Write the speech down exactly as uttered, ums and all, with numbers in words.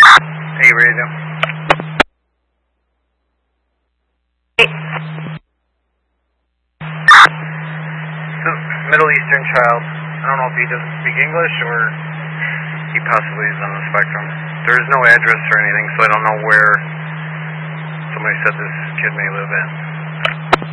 Hey, radio. So, Middle Eastern child. I don't know if he doesn't speak English or he possibly is on the spectrum. There is no address or anything, so I don't know where somebody said this kid may live in.